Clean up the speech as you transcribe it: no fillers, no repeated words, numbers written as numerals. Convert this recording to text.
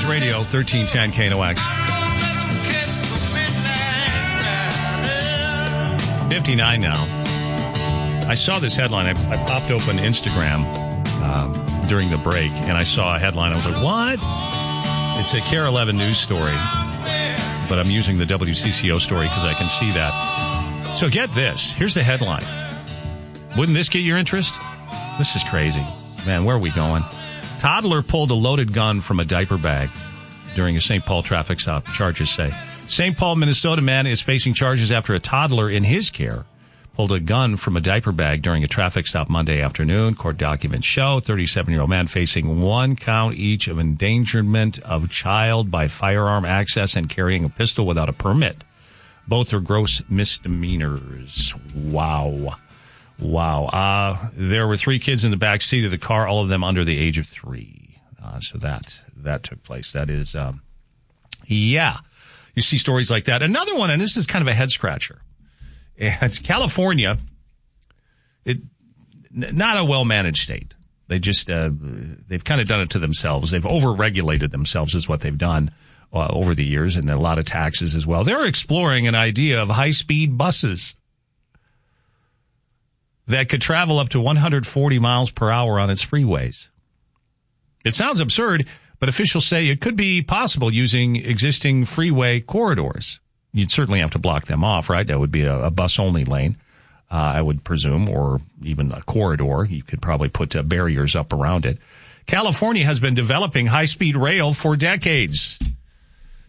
News Radio, 1310 KNOX. 59 now. I saw this headline. I popped open Instagram during the break, and I saw a headline. I was like, what? It's a KARE 11 news story, but I'm using the WCCO story because I can see that. So get this. Here's the headline. Wouldn't this get your interest? This is crazy. Man, where are we going? Toddler pulled a loaded gun from a diaper bag during a St. Paul traffic stop, charges say. St. Paul, Minnesota man is facing charges after a toddler in his care pulled a gun from a diaper bag during a traffic stop Monday afternoon. Court documents show 37-year-old man facing 1 count each of endangerment of child by firearm access and carrying a pistol without a permit. Both are gross misdemeanors. Wow. There were 3 kids in the back seat of the car, all of them under the age of 3. So that took place. That is, yeah. You see stories like that. Another one, and this is kind of a head scratcher. It's California. Not a well-managed state. They just, they've kind of done it to themselves. They've over-regulated themselves is what they've done over the years, and a lot of taxes as well. They're exploring an idea of high-speed buses that could travel up to 140 miles per hour on its freeways. It sounds absurd, but officials say it could be possible using existing freeway corridors. You'd certainly have to block them off, right? That would be a bus-only lane, I would presume, or even a corridor. You could probably put barriers up around it. California has been developing high-speed rail for decades.